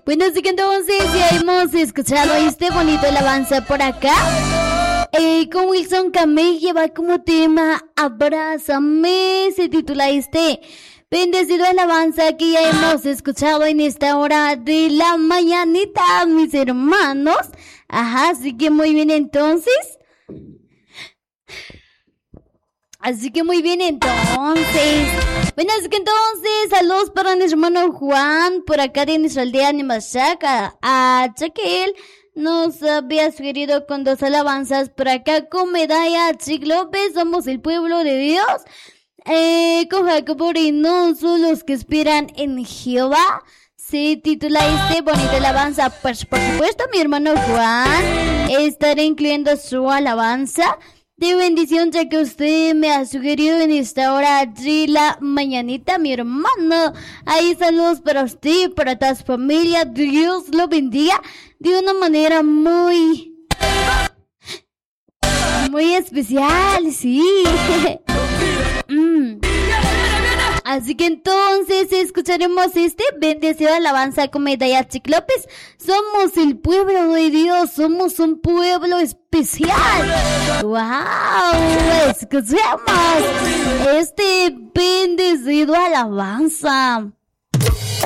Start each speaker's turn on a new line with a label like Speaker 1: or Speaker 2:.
Speaker 1: Bueno, así que entonces ya hemos escuchado este bonito alabanza por acá. Con Wilson Camel lleva como tema Abrázame, se titula este bendecido alabanza que ya hemos escuchado en esta hora de la mañanita, mis hermanos. Ajá, así que muy bien entonces. Bueno, así que entonces, saludos para mi hermano Juan, por acá de nuestra aldea de Machaca, a Chaquel. Nos había sugerido con 2 alabanzas por acá con Medalla Chic López, somos el pueblo de Dios. Con Jacobo Reynoso, los que esperan en Jehová. Se titula este bonita alabanza. Pues por supuesto, mi hermano Juan estaré incluyendo su alabanza de bendición, ya que usted me ha sugerido en esta hora de la mañanita, mi hermano. Ahí saludos para usted y para toda su familia. Dios lo bendiga de una manera muy especial, sí. Así que entonces escucharemos este bendecido alabanza con Medalla Chic López. Somos el pueblo de Dios, somos un pueblo especial. ¡Wow! Escuchemos este bendecido alabanza.